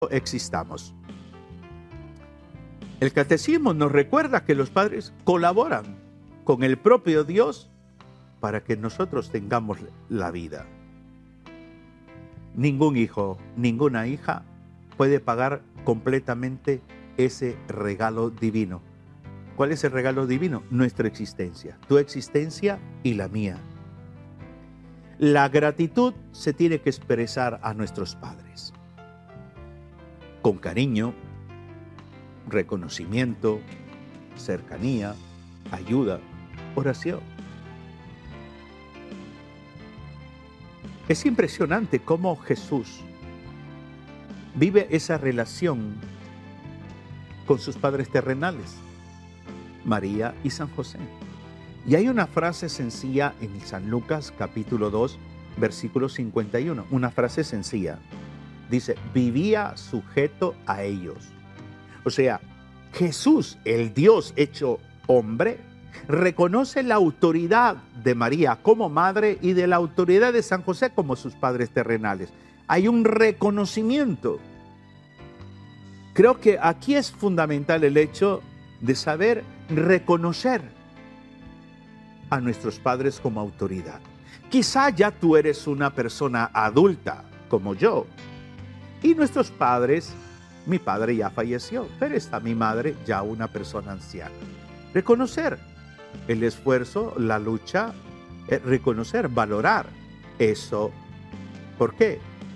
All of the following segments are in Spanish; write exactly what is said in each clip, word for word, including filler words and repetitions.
existamos. El catecismo nos recuerda que los padres colaboran con el propio Dios para que nosotros tengamos la vida. Ningún hijo, ninguna hija puede pagar completamente ese regalo divino. ¿Cuál es el regalo divino? Nuestra existencia, tu existencia y la mía. La gratitud se tiene que expresar a nuestros padres con cariño, reconocimiento, cercanía, ayuda, oración. Es impresionante cómo Jesús vive esa relación con sus padres terrenales, María y San José. Y hay una frase sencilla en San Lucas capítulo dos, versículo cincuenta y uno, una frase sencilla. Dice, vivía sujeto a ellos. O sea, Jesús, el Dios hecho hombre, reconoce la autoridad de María como madre y de la autoridad de San José como sus padres terrenales. Hay un reconocimiento. Creo que aquí es fundamental el hecho de saber reconocer a nuestros padres como autoridad. Quizá ya tú eres una persona adulta, como yo, y nuestros padres, mi padre ya falleció, pero está mi madre, ya una persona anciana. Reconocer el esfuerzo, la lucha, eh, reconocer, valorar eso. ¿Por qué?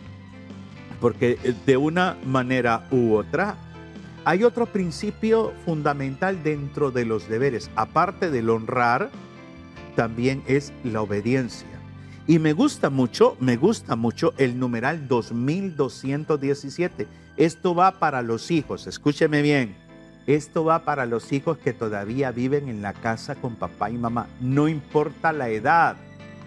Porque de una manera u otra, hay otro principio fundamental dentro de los deberes. Aparte del honrar, también es la obediencia. Y me gusta mucho, me gusta mucho el numeral dos mil doscientos diecisiete. Esto va para los hijos, escúcheme bien. Esto va para los hijos que todavía viven en la casa con papá y mamá. No importa la edad.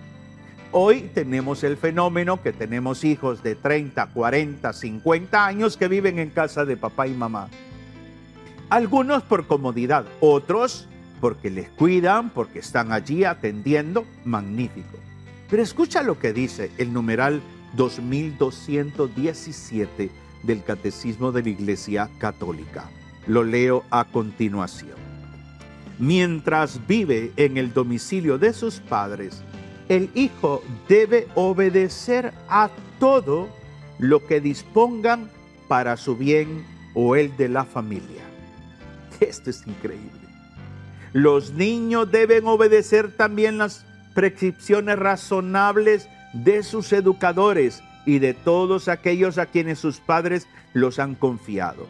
Hoy tenemos el fenómeno que tenemos hijos de treinta, cuarenta, cincuenta años que viven en casa de papá y mamá. Algunos por comodidad, otros porque les cuidan, porque están allí atendiendo. Magnífico. Pero escucha lo que dice el numeral dos mil doscientos diecisiete del Catecismo de la Iglesia Católica. Lo leo a continuación. Mientras vive en el domicilio de sus padres, el hijo debe obedecer a todo lo que dispongan para su bien o el de la familia. Esto es increíble. Los niños deben obedecer también las prescripciones razonables de sus educadores y de todos aquellos a quienes sus padres los han confiado.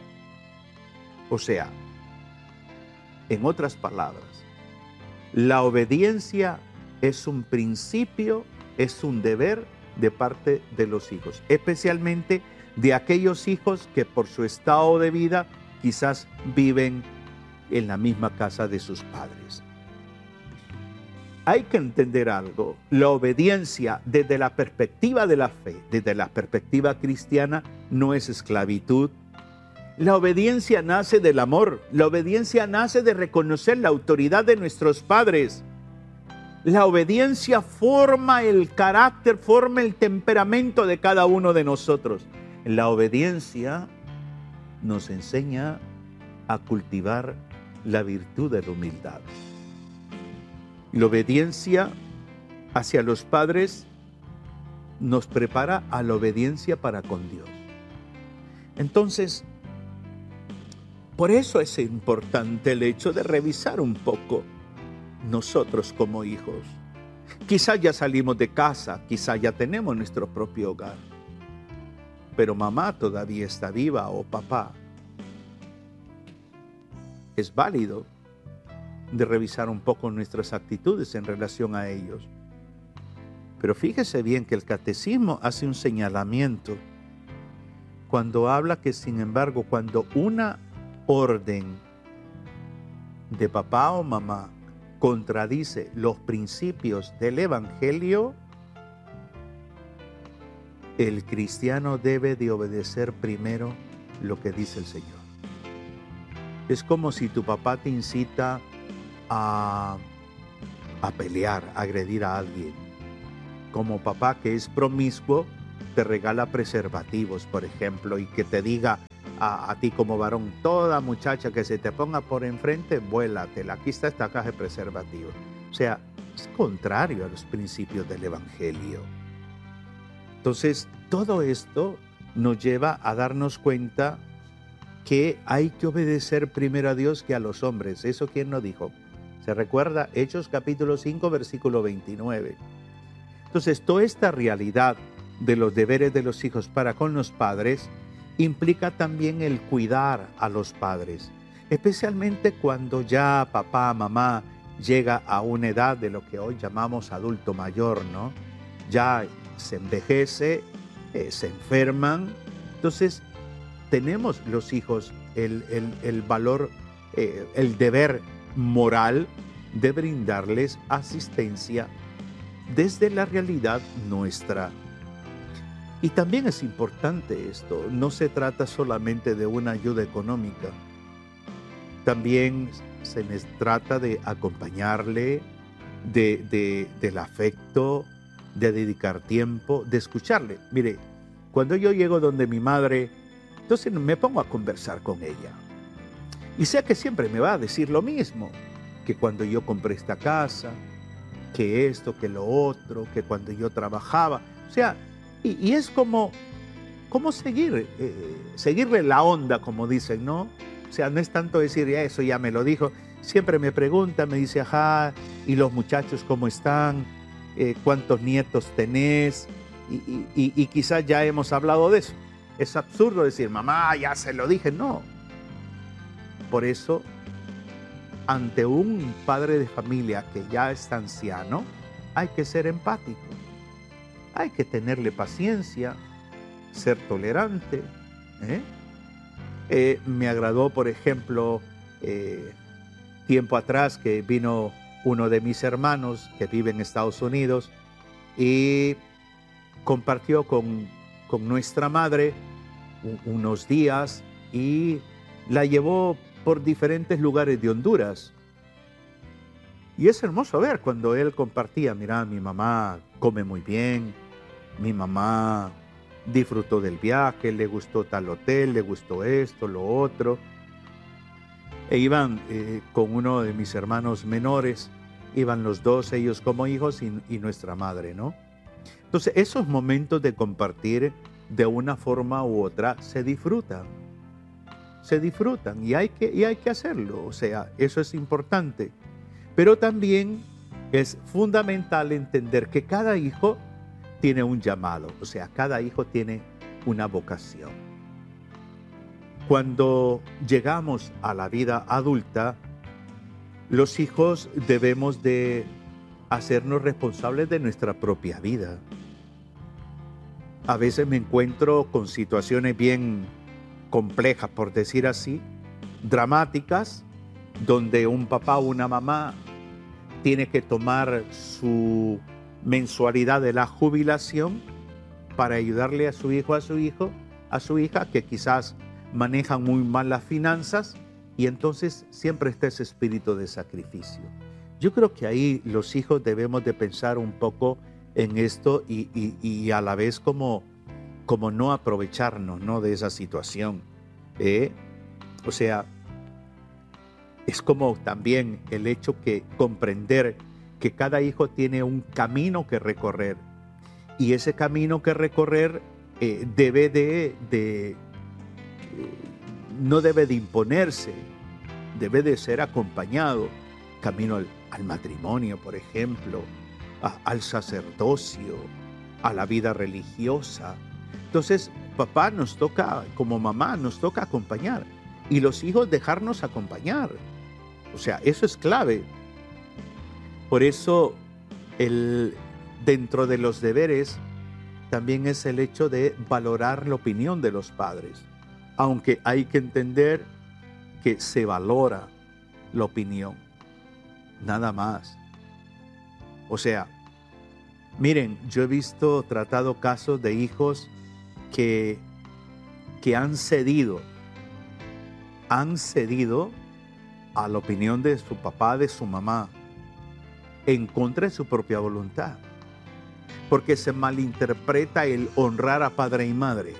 O sea, en otras palabras, la obediencia es un principio, es un deber de parte de los hijos, especialmente de aquellos hijos que por su estado de vida quizás viven en la misma casa de sus padres. Hay que entender algo, la obediencia desde la perspectiva de la fe, desde la perspectiva cristiana, no es esclavitud. La obediencia nace del amor, la obediencia nace de reconocer la autoridad de nuestros padres. La obediencia forma el carácter, forma el temperamento de cada uno de nosotros. La obediencia nos enseña a cultivar la virtud de la humildad. La obediencia hacia los padres nos prepara a la obediencia para con Dios. Entonces, por eso es importante el hecho de revisar un poco nosotros como hijos. Quizá ya salimos de casa, quizá ya tenemos nuestro propio hogar, pero mamá todavía está viva o papá. Es válido de revisar un poco nuestras actitudes en relación a ellos. Pero fíjese bien que el catecismo hace un señalamiento cuando habla que, sin embargo, cuando una orden de papá o mamá contradice los principios del Evangelio, el cristiano debe de obedecer primero lo que dice el Señor. Es como si tu papá te incita a, a pelear, a agredir a alguien. Como papá que es promiscuo, te regala preservativos, por ejemplo, y que te diga a, a ti como varón, toda muchacha que se te ponga por enfrente, vuélatela, aquí está esta caja de preservativos. O sea, es contrario a los principios del Evangelio. Entonces, todo esto nos lleva a darnos cuenta que hay que obedecer primero a Dios que a los hombres. ¿Eso quién nos dijo? Se recuerda Hechos capítulo cinco, versículo veintinueve. Entonces, toda esta realidad de los deberes de los hijos para con los padres implica también el cuidar a los padres, especialmente cuando ya papá, mamá llega a una edad de lo que hoy llamamos adulto mayor, ¿no? Ya se envejece, eh, se enferman. Entonces, tenemos los hijos el, el, el valor, eh, el deber moral de brindarles asistencia desde la realidad nuestra. Y también es importante esto, no se trata solamente de una ayuda económica, también se les trata de acompañarle, de, de, del afecto, de dedicar tiempo, de escucharle. Mire, cuando yo llego donde mi madre, entonces me pongo a conversar con ella. Y sé que siempre me va a decir lo mismo, que cuando yo compré esta casa, que esto, que lo otro, que cuando yo trabajaba. O sea, y, y es como, como seguir, eh, seguirle la onda, como dicen, ¿no? O sea, no es tanto decir, ya eso ya me lo dijo. Siempre me pregunta, me dice, ajá, ¿y los muchachos cómo están? Eh, ¿Cuántos nietos tenés? Y, y, y, y quizás ya hemos hablado de eso. Es absurdo decir, mamá, ya se lo dije. No. Por eso, ante un padre de familia que ya está anciano, hay que ser empático. Hay que tenerle paciencia, ser tolerante. ¿eh? Eh, me agradó, por ejemplo, eh, tiempo atrás que vino uno de mis hermanos que vive en Estados Unidos y compartió con, con nuestra madre unos días y la llevó por diferentes lugares de Honduras. Y es hermoso ver cuando él compartía, mira, mi mamá come muy bien, mi mamá disfrutó del viaje, le gustó tal hotel, le gustó esto, lo otro. E iban eh, con uno de mis hermanos menores, iban los dos, ellos como hijos y, y nuestra madre, ¿no? Entonces, esos momentos de compartir de una forma u otra se disfrutan. Se disfrutan y hay que, y hay que hacerlo. O sea, eso es importante. Pero también es fundamental entender que cada hijo tiene un llamado. O sea, cada hijo tiene una vocación. Cuando llegamos a la vida adulta, los hijos debemos de hacernos responsables de nuestra propia vida. A veces me encuentro con situaciones bien complejas, por decir así, dramáticas, donde un papá o una mamá tiene que tomar su mensualidad de la jubilación para ayudarle a su hijo, a su hijo, a su hija, que quizás manejan muy mal las finanzas, y entonces siempre está ese espíritu de sacrificio. Yo creo que ahí los hijos debemos de pensar un poco en esto y, y, y a la vez como, como no aprovecharnos, ¿no?, de esa situación. ¿eh? O sea, es como también el hecho que comprender que cada hijo tiene un camino que recorrer y ese camino que recorrer eh, debe de, de eh, no debe de imponerse, debe de ser acompañado, camino al, al matrimonio, por ejemplo, a, al sacerdocio, a la vida religiosa. Entonces, papá nos toca, como mamá, nos toca acompañar y los hijos dejarnos acompañar. O sea, eso es clave. Por eso, el, dentro de los deberes, también es el hecho de valorar la opinión de los padres. Aunque hay que entender que se valora la opinión, nada más. O sea, miren, yo he visto, tratado casos de hijos que, que han cedido, han cedido a la opinión de su papá, de su mamá, en contra de su propia voluntad. porque se malinterpreta el honrar a padre y madre.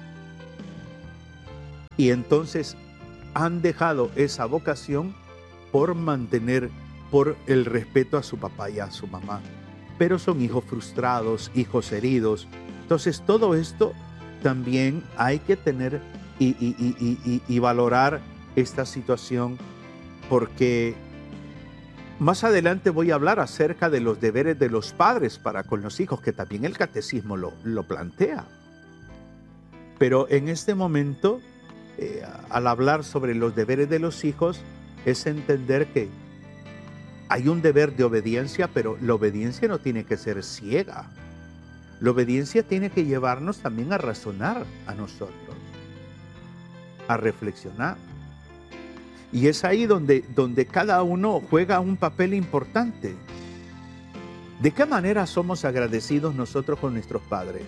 Y entonces han dejado esa vocación por mantener, por el respeto a su papá y a su mamá. Pero son hijos frustrados, hijos heridos. Entonces todo esto también hay que tener y, y, y, y, y valorar esta situación, porque más adelante voy a hablar acerca de los deberes de los padres para con los hijos, que también el catecismo lo, lo plantea. Pero en este momento, eh, al hablar sobre los deberes de los hijos, es entender que hay un deber de obediencia, pero la obediencia no tiene que ser ciega. La obediencia tiene que llevarnos también a razonar a nosotros, a reflexionar. Y es ahí donde, donde cada uno juega un papel importante. ¿De qué manera somos agradecidos nosotros con nuestros padres?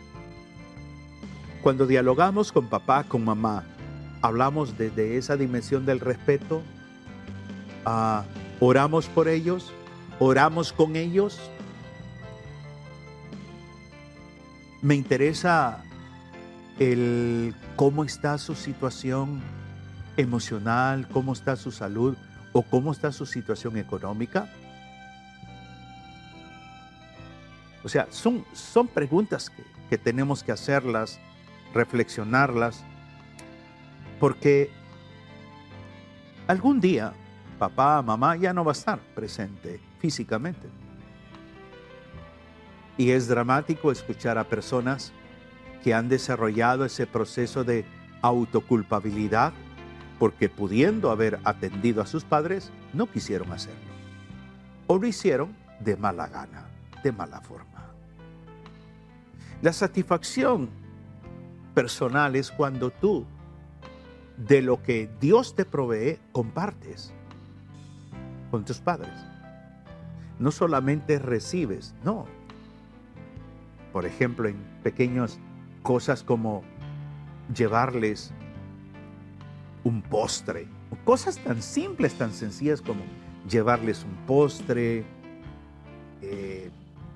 Cuando dialogamos con papá, con mamá, hablamos desde esa dimensión del respeto, uh, oramos por ellos, oramos con ellos. Me interesa el cómo está su situación emocional, cómo está su salud o cómo está su situación económica. O sea, son, son preguntas que, que tenemos que hacerlas, reflexionarlas, porque algún día papá, mamá ya no va a estar presente físicamente. Y es dramático escuchar a personas que han desarrollado ese proceso de autoculpabilidad porque, pudiendo haber atendido a sus padres, no quisieron hacerlo. O lo hicieron de mala gana, de mala forma. La satisfacción personal es cuando tú, de lo que Dios te provee, compartes con tus padres. No solamente recibes, no. Por ejemplo, en pequeñas cosas como llevarles un postre, cosas tan simples, tan sencillas como llevarles un postre, eh,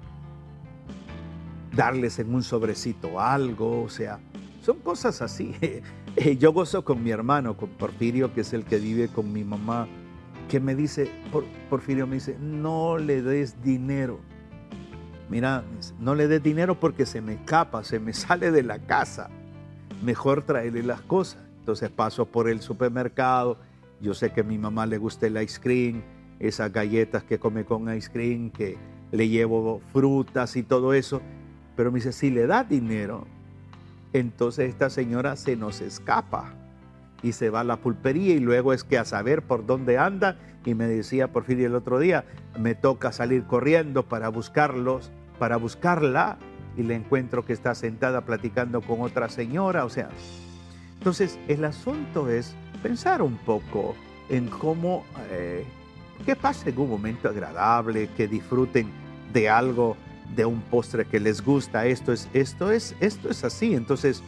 darles en un sobrecito algo, o sea, son cosas así. Yo gozo con mi hermano, con Porfirio, que es el que vive con mi mamá, que me dice, Por, Porfirio me dice, no le des dinero. Mira, no le des dinero porque se me escapa, se me sale de la casa. Mejor tráele las cosas. Entonces paso por el supermercado. Yo sé que a mi mamá le gusta el ice cream, esas galletas que come con ice cream, que le llevo frutas y todo eso. Pero me dice, si le das dinero, entonces esta señora se nos escapa y se va a la pulpería y luego es que a saber por dónde anda. Y me decía Porfirio el otro día, me toca salir corriendo para buscarlos, para buscarla, y le encuentro que está sentada platicando con otra señora. O sea, entonces el asunto es pensar un poco en cómo, eh, que pasen un momento agradable, que disfruten de algo, de un postre que les gusta. Esto es, esto es, esto es así. Entonces,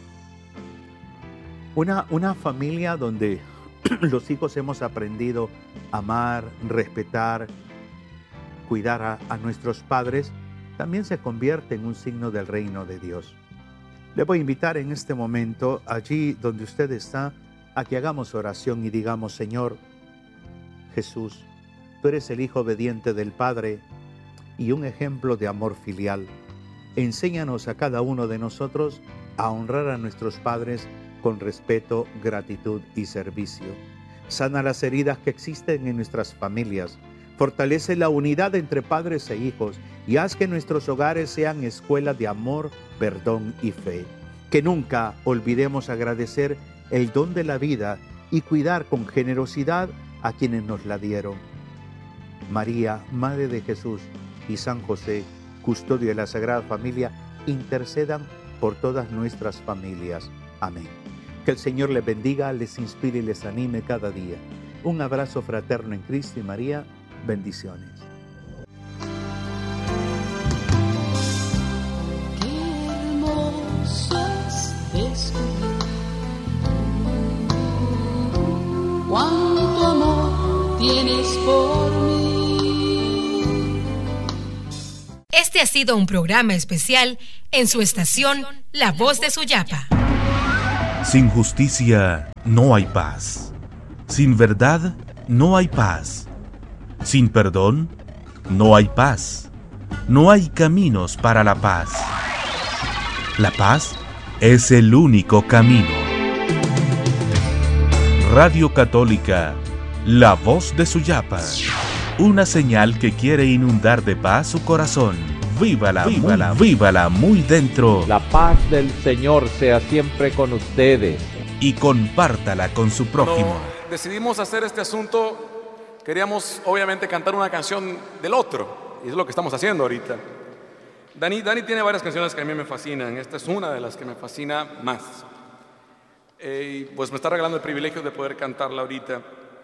una, una familia donde los hijos hemos aprendido a amar, respetar, cuidar a, a nuestros padres, también se convierte en un signo del reino de Dios. Le voy a invitar en este momento, allí donde usted está, a que hagamos oración y digamos, Señor Jesús, tú eres el Hijo obediente del Padre y un ejemplo de amor filial. Enséñanos a cada uno de nosotros a honrar a nuestros padres con respeto, gratitud y servicio. Sana las heridas que existen en nuestras familias. Fortalece la unidad entre padres e hijos y haz que nuestros hogares sean escuelas de amor, perdón y fe. Que nunca olvidemos agradecer el don de la vida y cuidar con generosidad a quienes nos la dieron. María, Madre de Jesús, y San José, custodio de la Sagrada Familia, intercedan por todas nuestras familias. Amén. Que el Señor les bendiga, les inspire y les anime cada día. Un abrazo fraterno en Cristo y María. Bendiciones. Qué hermoso es descubrir cuánto amor tienes por mí. Este ha sido un programa especial en su estación La Voz de Suyapa. Sin justicia no hay paz. Sin verdad no hay paz. Sin perdón no hay paz. No hay caminos para la paz. La paz es el único camino. Radio Católica, La Voz de Suyapa. Una señal que quiere inundar de paz su corazón. Vívala, vívala, vívala muy dentro. La paz del Señor sea siempre con ustedes. Y compártala con su prójimo. Cuando decidimos hacer este asunto, queríamos obviamente cantar una canción del otro. Y es lo que estamos haciendo ahorita. Dani, Dani tiene varias canciones que a mí me fascinan. Esta es una de las que me fascina más. Eh, y pues me está regalando el privilegio de poder cantarla ahorita.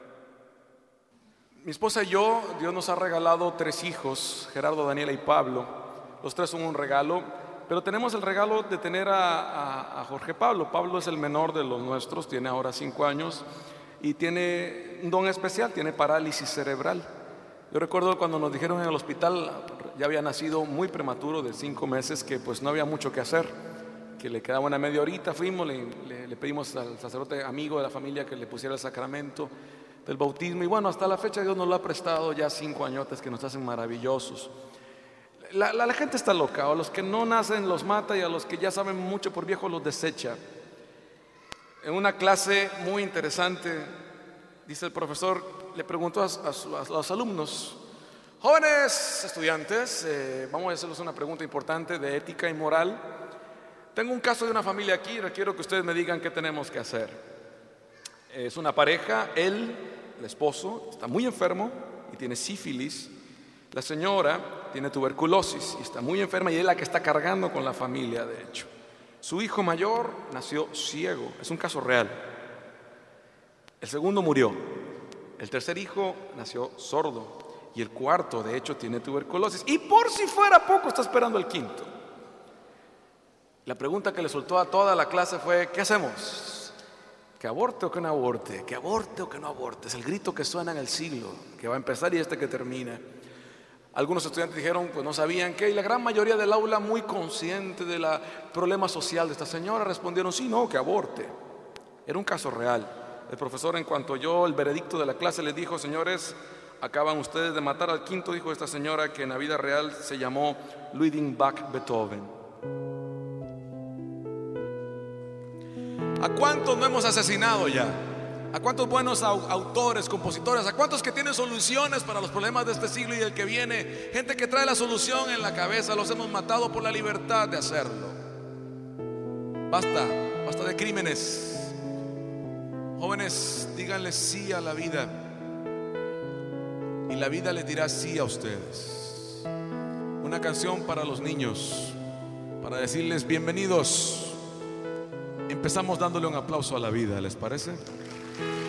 Mi esposa y yo, Dios nos ha regalado tres hijos, Gerardo, Daniela y Pablo. Los tres son un regalo, pero tenemos el regalo de tener a, a, a Jorge Pablo. Pablo es el menor de los nuestros, tiene ahora cinco años y tiene un don especial, tiene parálisis cerebral. Yo recuerdo cuando nos dijeron en el hospital, ya había nacido muy prematuro de cinco meses, que pues no había mucho que hacer, que le quedaba una media horita. Fuimos, le, le, le pedimos al sacerdote amigo de la familia que le pusiera el sacramento del bautismo, y bueno, hasta la fecha Dios nos lo ha prestado ya cinco añotes que nos hacen maravillosos. La, la, la gente está loca, a los que no nacen los mata y a los que ya saben mucho por viejos los desecha. En una clase muy interesante, dice el profesor, le preguntó a, a, su, a los alumnos: jóvenes estudiantes, eh, vamos a hacerles una pregunta importante de ética y moral. Tengo un caso de una familia aquí y requiero que ustedes me digan qué tenemos que hacer. Es una pareja, él, el esposo, está muy enfermo y tiene sífilis. La señora tiene tuberculosis y está muy enferma y es la que está cargando con la familia, de hecho. Su hijo mayor nació ciego, es un caso real. El segundo murió. El tercer hijo nació sordo y el cuarto, de hecho, tiene tuberculosis. Y por si fuera poco, está esperando el quinto. La pregunta que le soltó a toda la clase fue: ¿qué hacemos? ¿Que aborte o que no aborte? ¿Que aborte o que no aborte? Es el grito que suena en el siglo, que va a empezar y este que termina. Algunos estudiantes dijeron, pues no sabían qué, y la gran mayoría del aula, muy consciente del problema social de esta señora, respondieron: sí, no, que aborte. Era un caso real. El profesor, en cuanto oyó el veredicto de la clase, les dijo: señores, acaban ustedes de matar al quinto hijo de esta señora, que en la vida real se llamó Ludwig van Beethoven. ¿A cuántos no hemos asesinado ya? ¿A cuántos buenos autores, compositores? ¿A cuántos que tienen soluciones para los problemas de este siglo y el que viene? Gente que trae la solución en la cabeza, los hemos matado por la libertad de hacerlo. Basta, basta de crímenes. Jóvenes, díganle sí a la vida y la vida les dirá sí a ustedes. Una canción para los niños, para decirles bienvenidos. Empezamos dándole un aplauso a la vida, ¿les parece?